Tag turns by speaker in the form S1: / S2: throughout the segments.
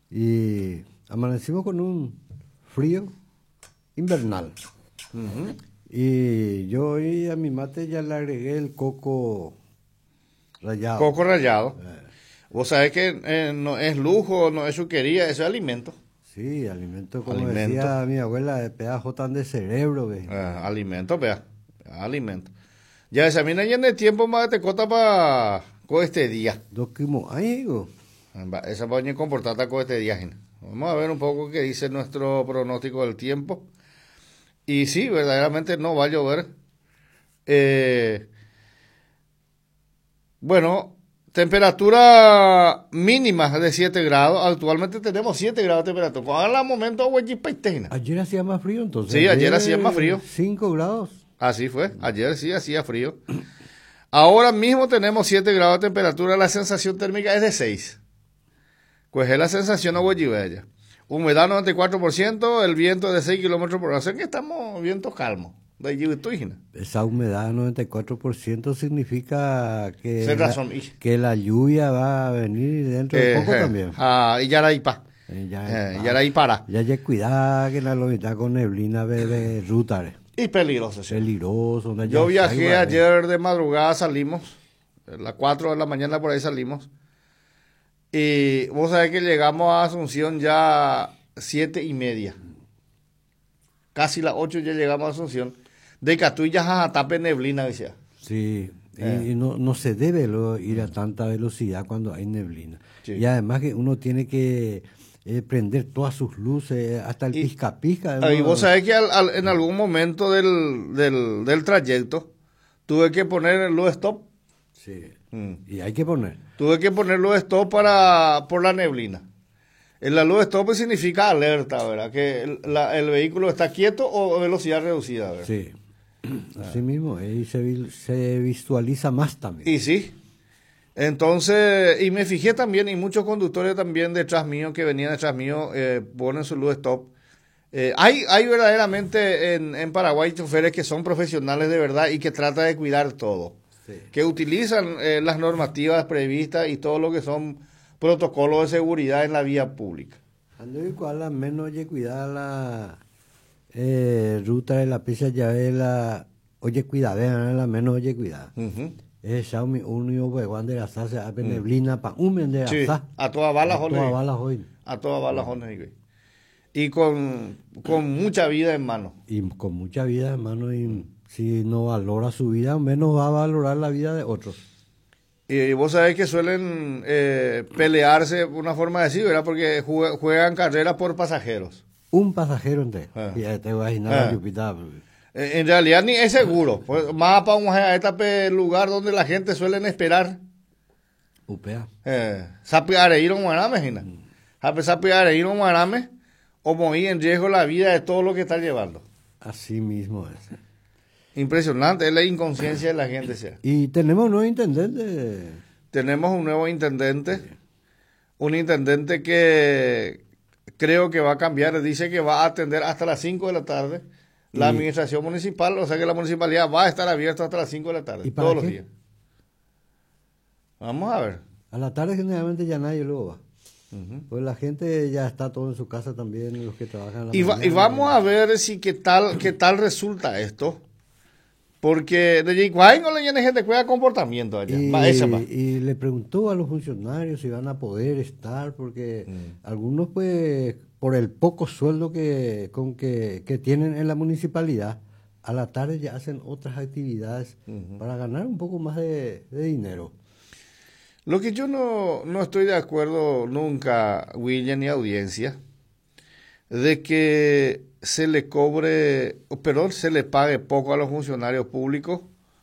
S1: y amanecimos con un frío invernal.
S2: Ujú.
S1: Y yo hoy a mi mate ya le agregué el coco rallado.
S2: Coco rallado. Vos sabés que no es lujo, no es chuquería, eso es alimento.
S1: Sí, alimento, como
S2: Alimento.
S1: decía mi abuela, de pedazo tan de cerebro. Ve.
S2: Alimento, vea. Alimento. Ya esa mina ya de tiempo más te cota para con este día.
S1: Dos quimos, ay, digo.
S2: Esa va a comportar con este día. Gente. Vamos a ver un poco qué dice nuestro pronóstico del tiempo. Y sí, verdaderamente no va a llover. Bueno, temperatura mínima de 7 grados. Actualmente tenemos 7 grados de temperatura. ¿Cuál es el momento, güey?
S1: Ayer hacía más frío entonces.
S2: Sí, ayer hacía más frío.
S1: 5 grados.
S2: Así fue. Ayer sí hacía frío. Ahora mismo tenemos 7 grados de temperatura. La sensación térmica es de 6. Pues es la sensación a Huellibella. Humedad 94%, el viento de 6 kilómetros por hora. O sea que estamos viento calmo. De Yubituígena.
S1: Esa humedad 94% significa
S2: que
S1: que la lluvia va a venir dentro de poco también.
S2: Y Yaraipa. Yaraipara.
S1: Ya hay cuidado que la lomita con neblina de ruta.
S2: Y peligroso. Sí.
S1: Peligroso.
S2: Yo viajé ayer de madrugada, salimos. A las 4 de la mañana por ahí salimos. Y vos sabés que llegamos a Asunción ya 7:30. Casi las 8 ya llegamos a Asunción. De Catuy ya a tape neblina, decía.
S1: Sí, y no se debe luego ir a tanta velocidad cuando hay neblina.
S2: Sí.
S1: Y además que uno tiene que prender todas sus luces, hasta el pizca-pizca.
S2: Y vos sabés que en algún momento del trayecto tuve que poner el luz stop.
S1: Sí, y hay que poner.
S2: Tuve que poner luz stop por la neblina. La luz stop significa alerta, ¿verdad? Que el vehículo está quieto o velocidad reducida, ¿verdad?
S1: Sí, así mismo, ahí se visualiza más también.
S2: Y sí. Entonces, y me fijé también, y muchos conductores también detrás mío, que venían detrás mío, ponen su luz stop. Hay verdaderamente en Paraguay choferes que son profesionales de verdad y que tratan de cuidar todo. Sí. Que utilizan las normativas previstas y todo lo que son protocolos de seguridad en la vía pública.
S1: Ando igual a menos oye cuidar la ruta de la pista ya ve la oye cuidadera la menos oye cuidar. Xiaomi unio pues cuando era se ape neblina pa de
S2: sí, a todas balas
S1: hoy.
S2: A todas balas y con mucha vida en mano.
S1: Y con mucha vida en mano y si no valora su vida, menos va a valorar la vida de otros.
S2: Y vos sabés que suelen pelearse, de una forma de decir, ¿verdad? Porque juegan carreras por pasajeros.
S1: Un pasajero entero. Ya te voy a imaginar Jupiter.
S2: En realidad ni es seguro. Pues, más para un lugar donde la gente suelen esperar.
S1: Upea.
S2: Sapiare ir a un guarame, Gina. Sapiare ir a un guarame o morir en riesgo la vida de todo lo que está llevando.
S1: Así mismo es.
S2: Impresionante, es la inconsciencia de la gente. Sea.
S1: Y tenemos un nuevo intendente.
S2: Tenemos un nuevo intendente. Sí. Un intendente que creo que va a cambiar. Dice que va a atender hasta las 5 de la tarde la administración municipal. O sea que la municipalidad va a estar abierta hasta las 5 de la tarde. Todos los días. Vamos a ver.
S1: A la tarde generalmente ya nadie luego va. Pues la gente ya está todo en su casa también, los que trabajan en la mañana,
S2: y vamos a ver si qué tal resulta esto. Porque de Yicuay no le tiene gente cuida comportamiento allá.
S1: Y le preguntó a los funcionarios si van a poder estar, porque algunos pues por el poco sueldo que tienen en la municipalidad, a la tarde ya hacen otras actividades para ganar un poco más de dinero.
S2: Lo que yo no estoy de acuerdo nunca, William, ni audiencia, de que se le pague poco a los funcionarios públicos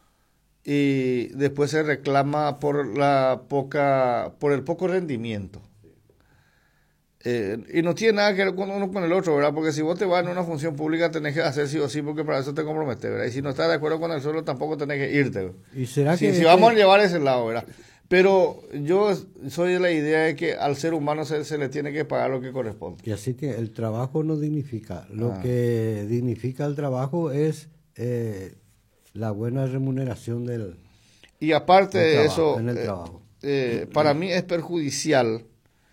S2: y después se reclama por el poco rendimiento. Y no tiene nada que ver con uno con el otro, ¿verdad? Porque si vos te vas en una función pública tenés que hacer sí o sí porque para eso te comprometes, ¿verdad? Y si no estás de acuerdo con el sueldo tampoco tenés que irte, ¿verdad?
S1: ¿Y será
S2: si vamos a llevar ese lado, ¿verdad? Pero yo soy de la idea de que al ser humano se le tiene que pagar lo que corresponde.
S1: Y así que el trabajo no dignifica. Lo que dignifica el trabajo es la buena remuneración del
S2: Y aparte de
S1: trabajo,
S2: eso,
S1: en el trabajo.
S2: Para mí es perjudicial